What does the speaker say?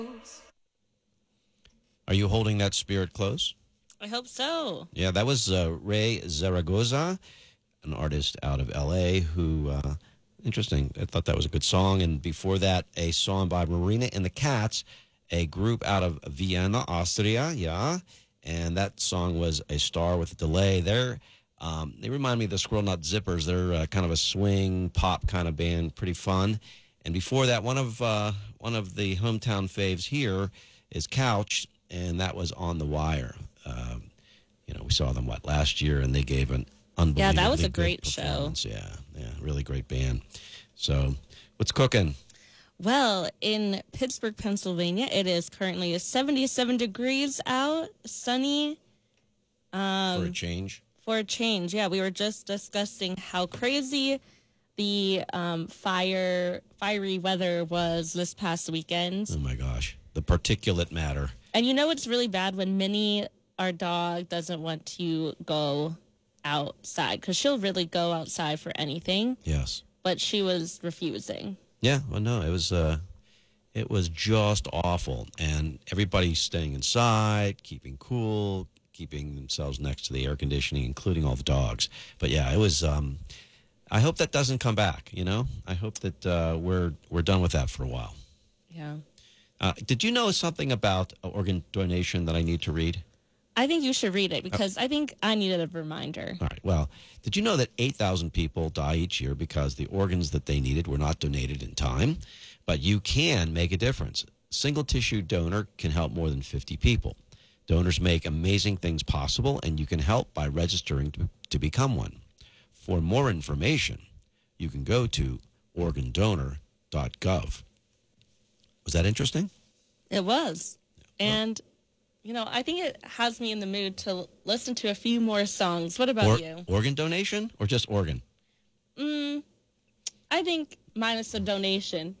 Are you holding that spirit close? I hope so. Yeah, that was Ray Zaragoza, an artist out of L.A. who, interesting, I thought that was a good song. And before that, a song by Marina and the Cats, a group out of Vienna, Austria, yeah. And that song was A Star with a Delay. They remind me of the Squirrel Nut Zippers. They're kind of a swing pop kind of band, pretty fun. And before that, one of the hometown faves here is Couch, and that was On the Wire. We saw them last year, and they gave an unbelievably Yeah, that was a good great show. performance. Yeah, really great band. So, what's cooking? Well, in Pittsburgh, Pennsylvania, it is currently 77 degrees out, sunny. For a change? For a change, yeah. We were just discussing how crazy the fiery weather was this past weekend. Oh, my gosh. The particulate matter. And it's really bad when Minnie, our dog, doesn't want to go outside because she'll really go outside for anything. Yes. But she was refusing. Yeah, well, no, it was just awful. And everybody's staying inside, keeping cool, keeping themselves next to the air conditioning, including all the dogs. But yeah, it was, I hope that doesn't come back, I hope that we're done with that for a while. Yeah. Did you know something about organ donation that I need to read? I think you should read it because I think I needed a reminder. All right. Well, did you know that 8,000 people die each year because the organs that they needed were not donated in time? But you can make a difference. Single tissue donor can help more than 50 people. Donors make amazing things possible, and you can help by registering to become one. For more information, you can go to organdonor.gov. Was that interesting? It was. And, I think it has me in the mood to listen to a few more songs. What about you? Organ donation or just organ? I think minus the donation.